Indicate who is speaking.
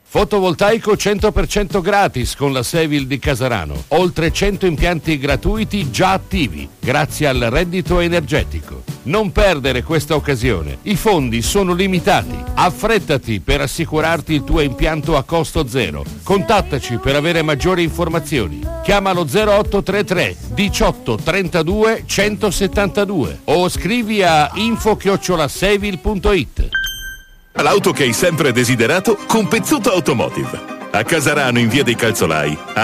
Speaker 1: Fotovoltaico 100% gratis con la Sevil di Casarano. Oltre 100 impianti gratuiti già attivi, grazie al reddito energetico. Non perdere questa occasione. I fondi sono limitati. Affrettati per assicurarti il tuo impianto a costo zero. Contattaci per avere maggiori informazioni. Chiamalo 0833 18 32 172 o scrivi a info@sevil.it.
Speaker 2: L'auto che hai sempre desiderato con Pezzuto Automotive. A Casarano in via dei Calzolai